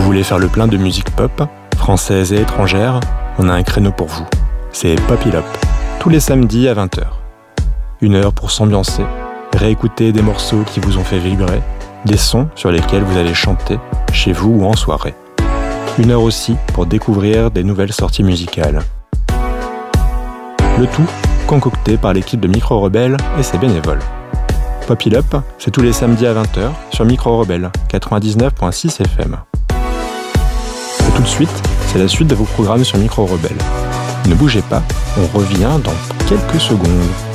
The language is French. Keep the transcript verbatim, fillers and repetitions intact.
voulez faire le plein de musique pop, française et étrangère, on a un créneau pour vous. C'est Pop Il Up, tous les samedis à vingt heures. Une heure pour s'ambiancer, réécouter des morceaux qui vous ont fait vibrer, des sons sur lesquels vous allez chanter, chez vous ou en soirée. Une heure aussi pour découvrir des nouvelles sorties musicales. Le tout concocté par l'équipe de Micro Rebelle et ses bénévoles. Pop Il Up, c'est tous les samedis à vingt heures sur Micro Rebelle, quatre-vingt-dix-neuf virgule six F M. Et tout de suite, c'est la suite de vos programmes sur Micro Rebelle. Ne bougez pas, on revient dans quelques secondes.